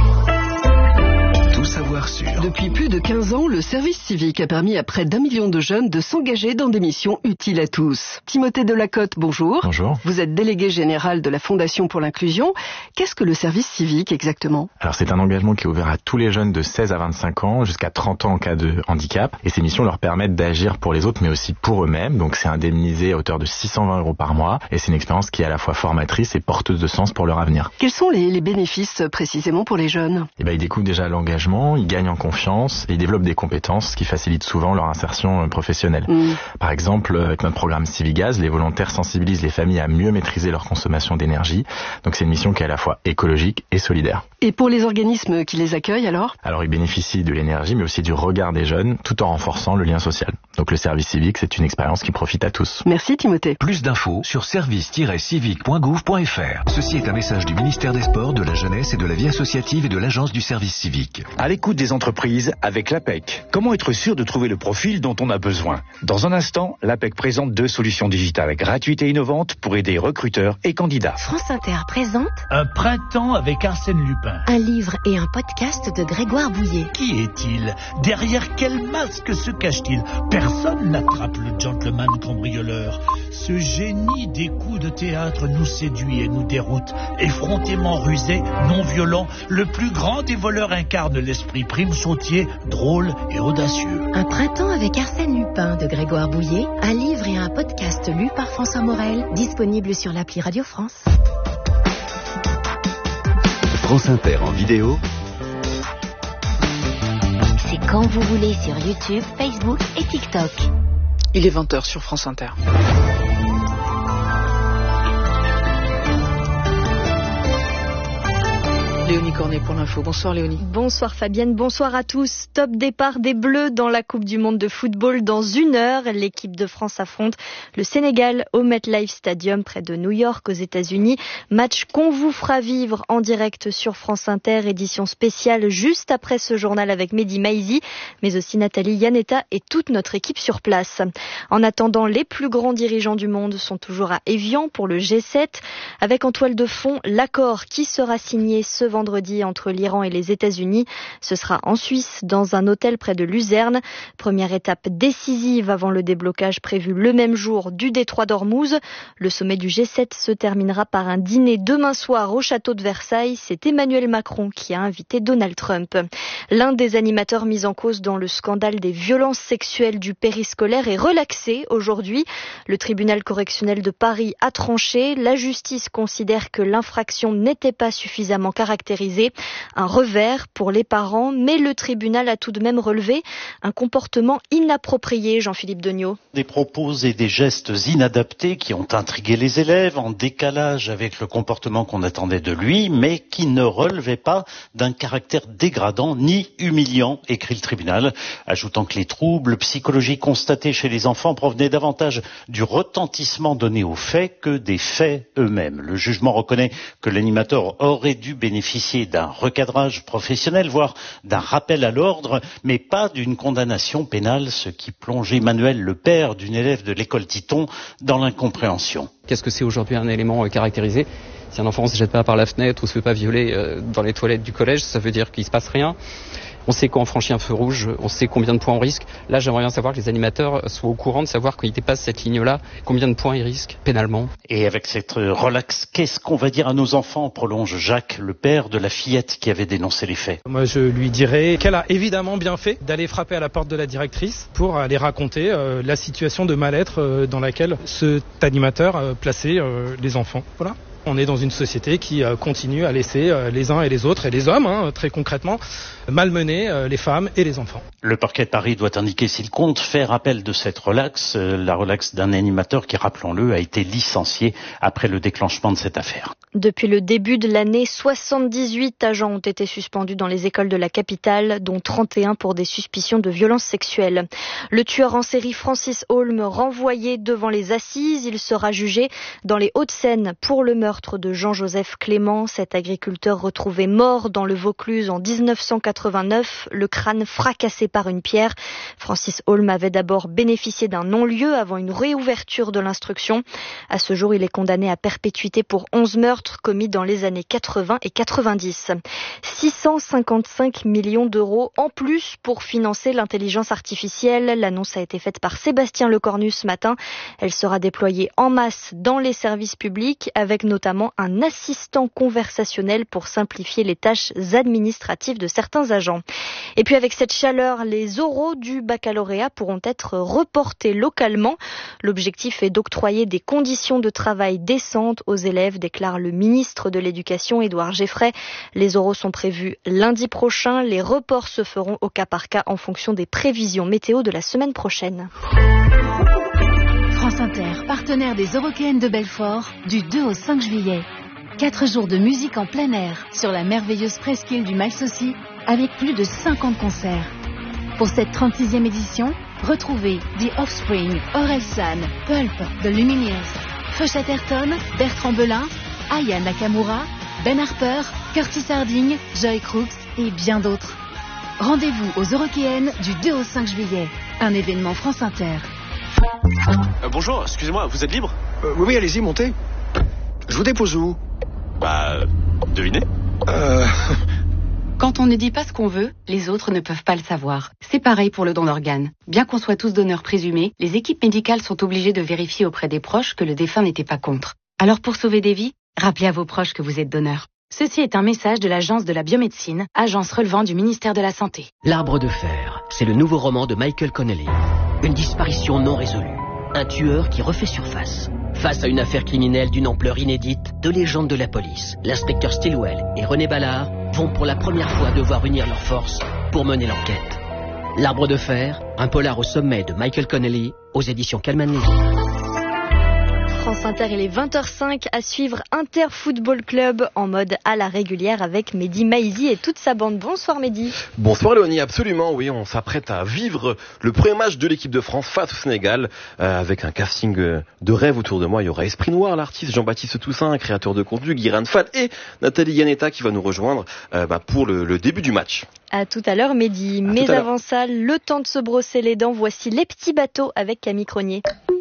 Savoir sûr. Depuis plus de 15 ans, le service civique a permis à près d'1 million de jeunes de s'engager dans des missions utiles à tous. Timothée Delacote, bonjour. Bonjour. Vous êtes délégué général de la Fondation pour l'inclusion. Qu'est-ce que le service civique exactement? Alors c'est un engagement qui est ouvert à tous les jeunes de 16 à 25 ans, jusqu'à 30 ans en cas de handicap. Et ces missions leur permettent d'agir pour les autres, mais aussi pour eux-mêmes. Donc c'est indemnisé à hauteur de 620 € par mois. Et c'est une expérience qui est à la fois formatrice et porteuse de sens pour leur avenir. Quels sont les bénéfices précisément pour les jeunes? Ils découvrent déjà l'engagement. Ils gagnent en confiance et ils développent des compétences qui facilitent souvent leur insertion professionnelle. Par exemple, avec notre programme Civigaz, les volontaires sensibilisent les familles à mieux maîtriser leur consommation d'énergie. Donc c'est une mission qui est à la fois écologique et solidaire. Et pour les organismes qui les accueillent alors? Alors ils bénéficient de l'énergie mais aussi du regard des jeunes tout en renforçant le lien social. Donc le service civique, c'est une expérience qui profite à tous. Merci Timothée. Plus d'infos sur service-civique.gouv.fr. Ceci est un message du ministère des Sports, de la Jeunesse et de la Vie associative et de l'Agence du service civique. À l'écoute des entreprises avec l'APEC. Comment être sûr de trouver le profil dont on a besoin? Dans un instant, l'APEC présente 2 solutions digitales gratuites et innovantes pour aider recruteurs et candidats. France Inter présente Un printemps avec Arsène Lupin. Un livre et un podcast de Grégoire Bouillet. Qui est-il? Derrière quel masque se cache-t-il? Personne n'attrape le gentleman cambrioleur. Ce génie des coups de théâtre nous séduit et nous déroute. Effrontément rusé, non violent, le plus grand des voleurs incarne l'esprit prime sautier, drôle et audacieux. Un printemps avec Arsène Lupin de Grégoire Bouillet, un livre et un podcast lu par François Morel, disponible sur l'appli Radio France. France Inter en vidéo. C'est quand vous voulez sur YouTube, Facebook et TikTok. Il est 20h sur France Inter. Léonie Cornet pour l'info. Bonsoir Léonie. Bonsoir Fabienne, bonsoir à tous. Top départ des Bleus dans la Coupe du Monde de football dans 1 heure. L'équipe de France affronte le Sénégal au MetLife Stadium près de New York aux États-Unis. Match qu'on vous fera vivre en direct sur France Inter, édition spéciale juste après ce journal avec Mehdi Maizi, mais aussi Nathalie Yanetta et toute notre équipe sur place. En attendant, les plus grands dirigeants du monde sont toujours à Évian pour le G7, avec en toile de fond l'accord qui sera signé ce vendredi entre l'Iran et les États-Unis. Ce sera en Suisse, dans un hôtel près de Luzerne. Première étape décisive avant le déblocage prévu le même jour du détroit d'Ormuz. Le sommet du G7 se terminera par un dîner demain soir au château de Versailles. C'est Emmanuel Macron qui a invité Donald Trump. L'un des animateurs mis en cause dans le scandale des violences sexuelles du périscolaire est relaxé aujourd'hui. Le tribunal correctionnel de Paris a tranché. La justice considère que l'infraction n'était pas suffisamment caractérisée caractérisé. Un revers pour les parents, mais le tribunal a tout de même relevé un comportement inapproprié, Jean-Philippe Degnaud. Des propos et des gestes inadaptés qui ont intrigué les élèves, en décalage avec le comportement qu'on attendait de lui, mais qui ne relevaient pas d'un caractère dégradant ni humiliant, écrit le tribunal, ajoutant que les troubles psychologiques constatés chez les enfants provenaient davantage du retentissement donné aux faits que des faits eux-mêmes. Le jugement reconnaît que l'animateur aurait dû bénéficier d'un recadrage professionnel, voire d'un rappel à l'ordre, mais pas d'une condamnation pénale, ce qui plonge Emmanuel, le père d'une élève de l'école Titon, dans l'incompréhension. Qu'est-ce que c'est aujourd'hui un élément caractérisé ? Si un enfant ne se jette pas par la fenêtre ou se fait pas violer dans les toilettes du collège, ça veut dire qu'il se passe rien. On sait quand on franchit un feu rouge, on sait combien de points on risque. Là, j'aimerais bien savoir que les animateurs soient au courant de savoir quand ils dépassent cette ligne-là, combien de points ils risquent pénalement. Et avec cette relax, qu'est-ce qu'on va dire à nos enfants, prolonge Jacques, le père de la fillette qui avait dénoncé les faits. Moi, je lui dirais qu'elle a évidemment bien fait d'aller frapper à la porte de la directrice pour aller raconter la situation de mal-être dans laquelle cet animateur plaçait les enfants. Voilà. On est dans une société qui continue à laisser les uns et les autres, et les hommes, très concrètement, malmener les femmes et les enfants. Le parquet de Paris doit indiquer s'il compte faire appel de cette relax, la relax d'un animateur qui, rappelons-le, a été licencié après le déclenchement de cette affaire. Depuis le début de l'année, 78 agents ont été suspendus dans les écoles de la capitale, dont 31 pour des suspicions de violences sexuelles. Le tueur en série Francis Holm, renvoyé devant les assises, il sera jugé dans les Hauts-de-Seine pour le meurtre de Jean-Joseph Clément, cet agriculteur retrouvé mort dans le Vaucluse en 1989, le crâne fracassé par une pierre. Francis Holm avait d'abord bénéficié d'un non-lieu avant une réouverture de l'instruction. À ce jour, il est condamné à perpétuité pour 11 meurtres commis dans les années 80 et 90. 655 millions d'euros en plus pour financer l'intelligence artificielle. L'annonce a été faite par Sébastien Lecornu ce matin. Elle sera déployée en masse dans les services publics avec notamment un assistant conversationnel pour simplifier les tâches administratives de certains agents. Et puis avec cette chaleur, les oraux du baccalauréat pourront être reportés localement. L'objectif est d'octroyer des conditions de travail décentes aux élèves, déclare le ministre de l'Éducation, Édouard Geffray. Les oraux sont prévus lundi prochain. Les reports se feront au cas par cas en fonction des prévisions météo de la semaine prochaine. France Inter, partenaire des Eurockéennes de Belfort, du 2 au 5 juillet. 4 jours de musique en plein air sur la merveilleuse presqu'île du Malsaucy avec plus de 50 concerts. Pour cette 36e édition, retrouvez The Offspring, Orelsan, Pulp, The Lumineers, Feu Chatterton, Bertrand Belin, Aya Nakamura, Ben Harper, Curtis Harding, Joy Crooks et bien d'autres. Rendez-vous aux Eurockéennes du 2 au 5 juillet. Un événement France Inter. Bonjour, excusez-moi, vous êtes libre ? Oui, allez-y, montez. Je vous dépose où ? Devinez. Quand on ne dit pas ce qu'on veut, les autres ne peuvent pas le savoir. C'est pareil pour le don d'organes. Bien qu'on soit tous donneurs présumés, les équipes médicales sont obligées de vérifier auprès des proches que le défunt n'était pas contre. Alors pour sauver des vies, rappelez à vos proches que vous êtes donneur. Ceci est un message de l'Agence de la biomédecine, agence relevant du ministère de la Santé. L'Arbre de fer, c'est le nouveau roman de Michael Connelly. Une disparition non résolue. Un tueur qui refait surface. Face à une affaire criminelle d'une ampleur inédite, deux légendes de la police, l'inspecteur Stilwell et René Ballard, vont pour la première fois devoir unir leurs forces pour mener l'enquête. L'Arbre de fer, un polar au sommet de Michael Connelly, aux éditions Calman Levy. France Inter, il est 20h05 à suivre Inter Football Club en mode à la régulière avec Mehdi Maizi et toute sa bande. Bonsoir Mehdi. Bonsoir Léonie, absolument, oui, on s'apprête à vivre le premier match de l'équipe de France face au Sénégal avec un casting de rêve autour de moi. Il y aura Esprit Noir, l'artiste Jean-Baptiste Toussaint, créateur de contenu, Guiran Fat et Nathalie Yanetta qui va nous rejoindre pour le début du match. À tout à l'heure Mehdi, mais avant ça, le temps de se brosser les dents, voici Les Petits Bateaux avec Camille Cronier.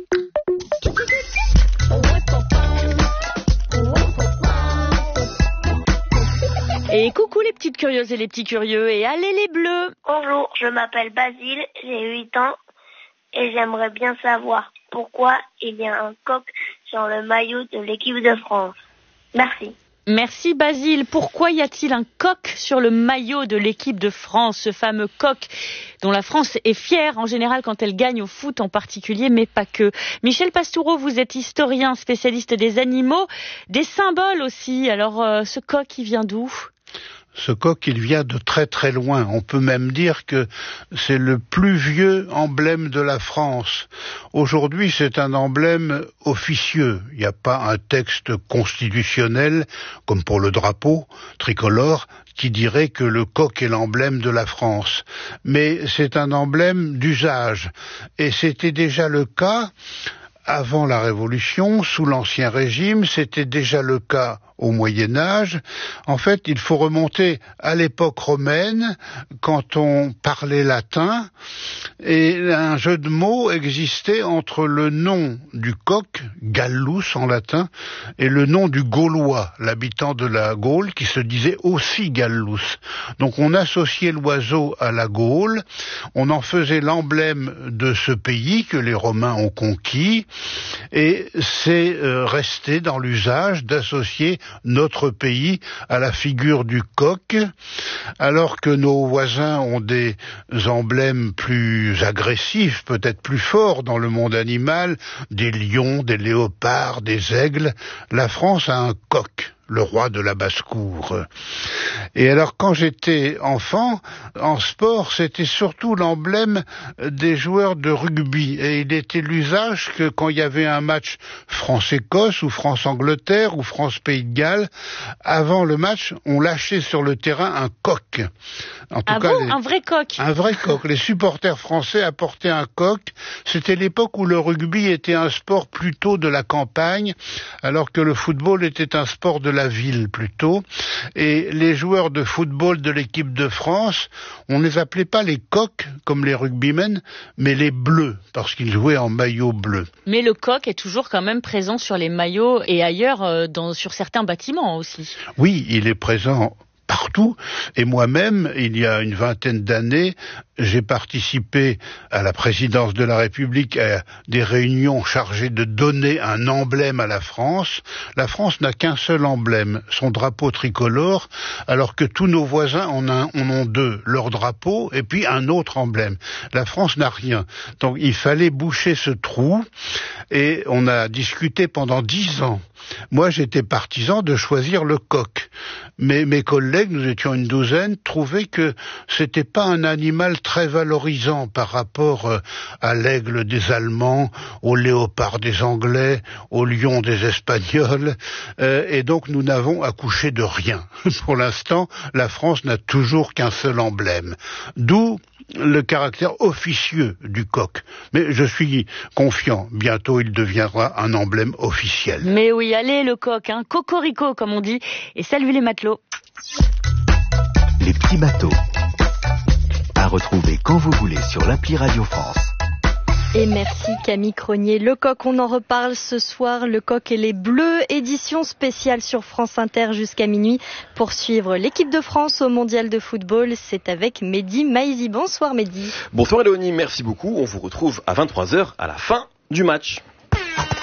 Et coucou les petites curieuses et les petits curieux, et allez les bleus! Bonjour, je m'appelle Basile, j'ai 8 ans, et j'aimerais bien savoir pourquoi il y a un coq sur le maillot de l'équipe de France. Merci. Merci Basile. Pourquoi y a-t-il un coq sur le maillot de l'équipe de France, ce fameux coq dont la France est fière en général quand elle gagne au foot en particulier, mais pas que. Michel Pastoureau, vous êtes historien, spécialiste des animaux, des symboles aussi. Alors ce coq, il vient d'où ? Ce coq, il vient de très très loin. On peut même dire que c'est le plus vieux emblème de la France. Aujourd'hui, c'est un emblème officieux. Il n'y a pas un texte constitutionnel, comme pour le drapeau tricolore, qui dirait que le coq est l'emblème de la France. Mais c'est un emblème d'usage. Et c'était déjà le cas avant la Révolution, sous l'Ancien Régime, c'était déjà le cas au Moyen-Âge. En fait, il faut remonter à l'époque romaine, quand on parlait latin, et un jeu de mots existait entre le nom du coq, Gallus en latin, et le nom du Gaulois, l'habitant de la Gaule, qui se disait aussi Gallus. Donc on associait l'oiseau à la Gaule, on en faisait l'emblème de ce pays que les Romains ont conquis, et c'est resté dans l'usage d'associer notre pays à la figure du coq, alors que nos voisins ont des emblèmes plus agressifs, peut-être plus forts dans le monde animal, des lions, des léopards, des aigles. La France a un coq, le roi de la basse-cour. Et alors, quand j'étais enfant, en sport, c'était surtout l'emblème des joueurs de rugby. Et il était l'usage que quand il y avait un match France-Écosse ou France-Angleterre ou France-Pays de Galles, avant le match, on lâchait sur le terrain un coq. En tout cas, un vrai coq? Un vrai coq. Les supporters français apportaient un coq. C'était l'époque où le rugby était un sport plutôt de la campagne, alors que le football était un sport de la ville plutôt. Et les joueurs de football de l'équipe de France, on ne les appelait pas les coqs comme les rugbymen, mais les bleus, parce qu'ils jouaient en maillot bleu. Mais le coq est toujours quand même présent sur les maillots et ailleurs, sur certains bâtiments aussi. Oui, il est présent partout. Et moi-même, il y a une vingtaine d'années, j'ai participé à la présidence de la République à des réunions chargées de donner un emblème à la France. La France n'a qu'un seul emblème, son drapeau tricolore, alors que tous nos voisins en ont deux, leur drapeau et puis un autre emblème. La France n'a rien. Donc il fallait boucher ce trou et on a discuté pendant 10 ans. Moi, j'étais partisan de choisir le coq. Mais mes collègues, nous étions une douzaine, trouvaient que c'était pas un animal très valorisant par rapport à l'aigle des Allemands, au léopard des Anglais, au lion des Espagnols. Et donc, nous n'avons accouché de rien. Pour l'instant, la France n'a toujours qu'un seul emblème. D'où le caractère officieux du coq. Mais je suis confiant, bientôt il deviendra un emblème officiel. Mais oui, allez le coq, cocorico comme on dit, et salut les matelots. Les petits bateaux, à retrouver quand vous voulez sur l'appli Radio France. Et merci Camille Cronier. Le coq, on en reparle ce soir. Le coq et les bleus, édition spéciale sur France Inter jusqu'à minuit. Pour suivre l'équipe de France au mondial de football, c'est avec Mehdi Maizi. Bonsoir Mehdi. Bonsoir Léonie, merci beaucoup. On vous retrouve à 23h à la fin du match.